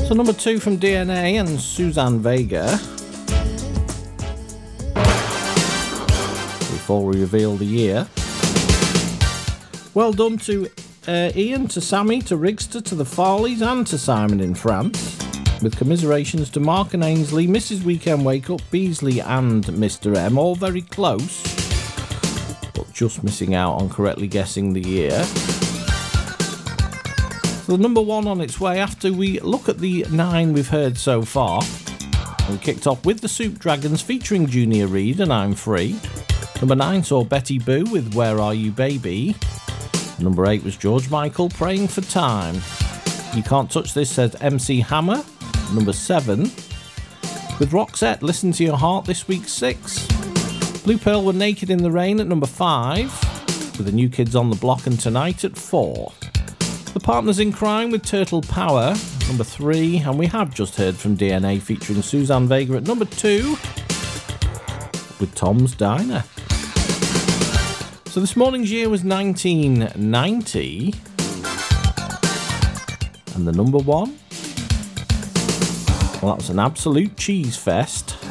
So number 2 from DNA and Suzanne Vega. Before we reveal the year. Well done to Ian, to Sammy, to Rigster, to the Farleys and to Simon in France. With commiserations to Mark and Ainsley, Mrs. Weekend Wake Up, Beasley and Mr. M. All very close, but just missing out on correctly guessing the year. So the number 1 on its way after we look at the 9 we've heard so far. We kicked off with the Soup Dragons featuring Junior Reid and I'm Free. Number 9 saw Betty Boo with Where Are You Baby. Number 8 was George Michael, Praying for Time. You Can't Touch This says MC Hammer. Number 7 with Roxette, Listen to Your Heart, this week's 6. Blue Pearl were Naked in the Rain at number 5, with the New Kids on the Block and Tonight at 4. The Partners in Crime with Turtle Power, number 3, and we have just heard from DNA featuring Suzanne Vega at number 2, with Tom's Diner. So this morning's year was 1990, and the number 1, well, that was an absolute cheese fest.